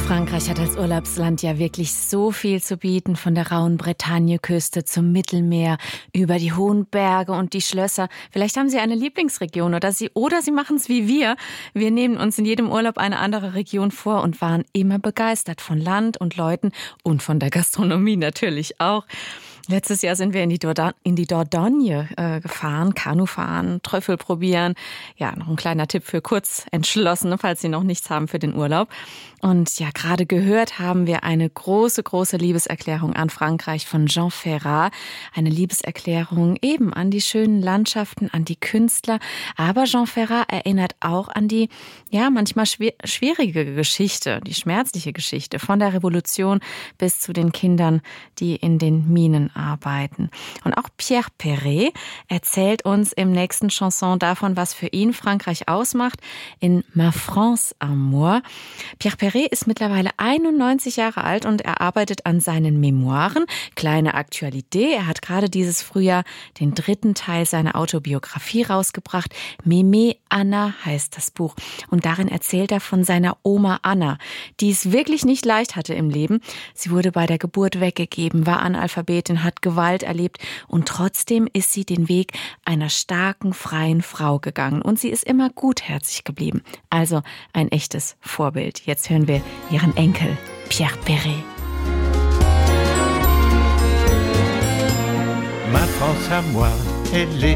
Frankreich hat als Urlaubsland ja wirklich so viel zu bieten, von der rauen Bretagne-Küste zum Mittelmeer, über die hohen Berge und die Schlösser. Vielleicht haben Sie eine Lieblingsregion oder Sie machen es wie wir. Wir nehmen uns in jedem Urlaub eine andere Region vor und waren immer begeistert von Land und Leuten und von der Gastronomie natürlich auch. Letztes Jahr sind wir in die Dordogne gefahren, Kanufahren, Trüffel probieren. Ja, noch ein kleiner Tipp für Kurzentschlossene, falls Sie noch nichts haben für den Urlaub. Und ja, gerade gehört haben wir eine große, große Liebeserklärung an Frankreich von Jean Ferrat. Eine Liebeserklärung eben an die schönen Landschaften, an die Künstler. Aber Jean Ferrat erinnert auch an die, ja, manchmal schwierige Geschichte, die schmerzliche Geschichte von der Revolution bis zu den Kindern, die in den Minen arbeiten. Und auch Pierre Perret erzählt uns im nächsten Chanson davon, was für ihn Frankreich ausmacht, in Ma France à moi. Pierre Perret ist mittlerweile 91 Jahre alt und er arbeitet an seinen Memoiren. Kleine Aktualität, er hat gerade dieses Frühjahr den 3. Teil seiner Autobiografie rausgebracht. Mémé Anna heißt das Buch. Und darin erzählt er von seiner Oma Anna, die es wirklich nicht leicht hatte im Leben. Sie wurde bei der Geburt weggegeben, war Analphabetin, hat Gewalt erlebt und trotzdem ist sie den Weg einer starken, freien Frau gegangen. Und sie ist immer gutherzig geblieben. Also ein echtes Vorbild. Jetzt hören wir ihren Enkel, Pierre Perret. Ma France à moi, elle est